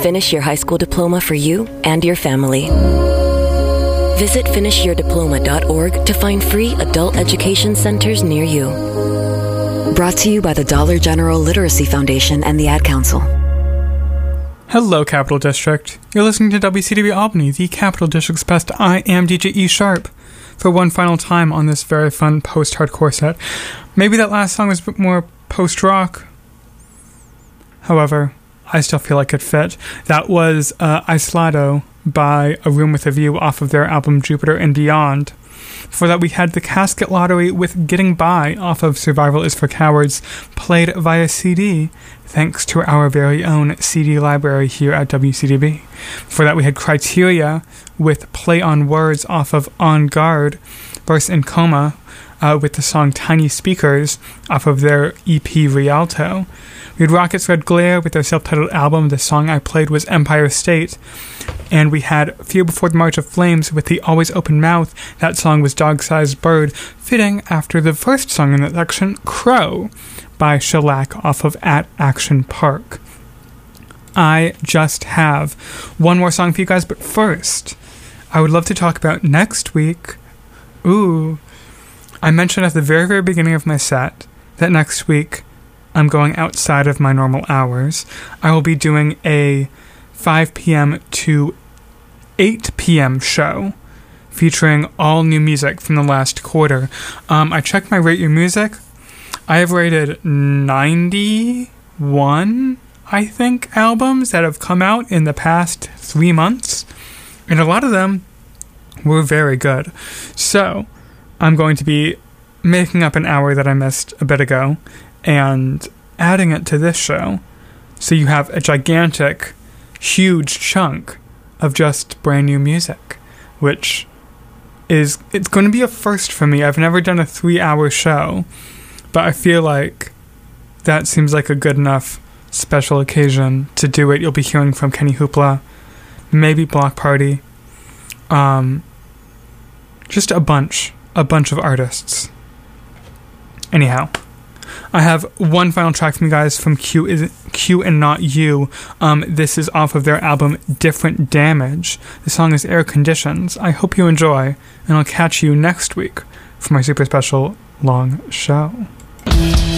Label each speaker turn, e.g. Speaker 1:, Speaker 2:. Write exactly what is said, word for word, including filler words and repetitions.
Speaker 1: finish your high school diploma for you and your family. Visit finish your diploma dot org to find free adult education centers near you. Brought to you by the Dollar General Literacy Foundation and the Ad Council.
Speaker 2: Hello, Capital District. You're listening to W C D B Albany, the Capital District's best. I am D J E Sharp. For one final time on this very fun post-hardcore set. Maybe that last song was a bit more post-rock. However, I still feel like it fit. That was uh, Aislado by A Room with a View off of their album Jupiter and Beyond. Before that, we had The Casket Lottery with Getting By off of Survival is for Cowards, played via C D, thanks to our very own C D library here at W C D B. Before that, we had Criteria with Play on Words off of On Guard, Verse in Coma uh, with the song Tiny Speakers off of their E P Rialto. We had Rockets Red Glare with their self-titled album. The song I played was Empire State. And we had Fear Before the March of Flames with the Always Open Mouth. That song was Dog-Sized Bird, fitting after the first song in that section, Crow, by Shellac off of At Action Park. I just have one more song for you guys, but first, I would love to talk about next week. Ooh, I mentioned at the very, very beginning of my set that next week I'm going outside of my normal hours. I will be doing a five p.m. to eight p.m. show featuring all new music from the last quarter. Um, I checked my Rate Your Music. I have rated ninety-one, I think, albums that have come out in the past three months. And a lot of them were very good. So, I'm going to be making up an hour that I missed a bit ago and adding it to this show. So you have a gigantic, huge chunk of just brand new music, which is, it's going to be a first for me. I've never done a three-hour show, but I feel like that seems like a good enough special occasion to do it. You'll be hearing from Kenny Hoopla, maybe Block Party, um, just a bunch, a bunch of artists. Anyhow, I have one final track from you guys from Q, is Q and Not You. Um, this is off of their album Different Damage. The song is Air Conditions. I hope you enjoy, and I'll catch you next week for my super special long show.